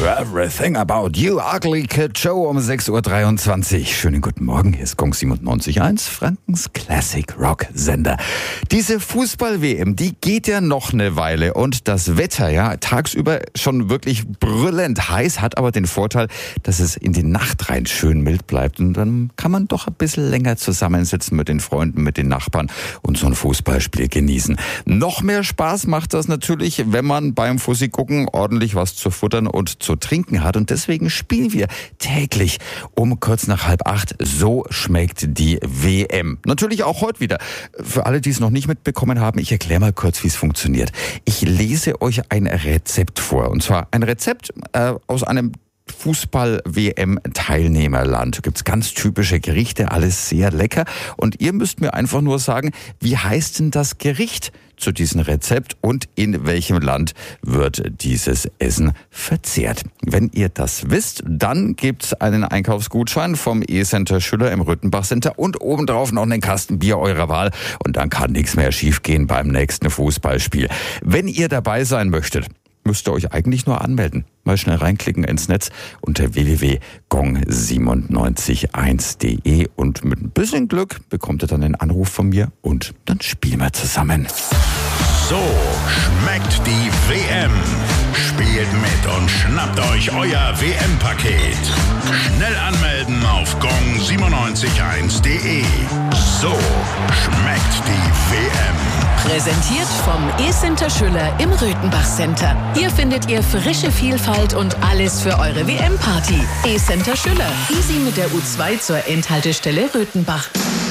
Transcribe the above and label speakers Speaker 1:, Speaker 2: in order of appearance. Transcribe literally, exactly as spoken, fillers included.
Speaker 1: Everything About You, Ugly Kid Show um sechs Uhr dreiundzwanzig. Schönen guten Morgen, hier ist Gong siebenundneunzig Komma eins, Frankens Classic Rock Sender. Diese Fußball-W M, die geht ja noch eine Weile und das Wetter, ja, tagsüber schon wirklich brüllend heiß, hat aber den Vorteil, dass es in die Nacht rein schön mild bleibt und dann kann man doch ein bisschen länger zusammensitzen mit den Freunden, mit den Nachbarn und so ein Fußballspiel genießen. Noch mehr Spaß macht das natürlich, wenn man beim Fussi gucken ordentlich was zu futtern und zu trinken hat. Und deswegen spielen wir täglich um kurz nach halb acht. So schmeckt die W M. Natürlich auch heute wieder. Für alle, die es noch nicht mitbekommen haben, ich erkläre mal kurz, wie es funktioniert. Ich lese euch ein Rezept vor. Und zwar ein Rezept äh, aus einem Fußball-W M-Teilnehmerland. Da gibt's ganz typische Gerichte, alles sehr lecker. Und ihr müsst mir einfach nur sagen, wie heißt denn das Gericht zu diesem Rezept und in welchem Land wird dieses Essen verzehrt? Wenn ihr das wisst, dann gibt's einen Einkaufsgutschein vom E-Center Schüller im Röthenbach Center und obendrauf noch einen Kasten Bier eurer Wahl. Und dann kann nichts mehr schiefgehen beim nächsten Fußballspiel. Wenn ihr dabei sein möchtet, müsst ihr euch eigentlich nur anmelden. Mal schnell reinklicken ins Netz unter w w w punkt gong siebenundneunzig Komma eins punkt de und mit ein bisschen Glück bekommt ihr dann einen Anruf von mir und dann spielen wir zusammen.
Speaker 2: So schmeckt die W M. Spielt mit und schnappt euch euer W M-Paket. Schnell anmelden auf gong siebenundneunzig Komma eins punkt de. So schmeckt die W M.
Speaker 3: Präsentiert vom E-Center Schüller im Röthenbach Center. Hier findet ihr frische Vielfalt und alles für eure W M-Party. E-Center Schüller. Easy mit der U zwei zur Endhaltestelle Röthenbach.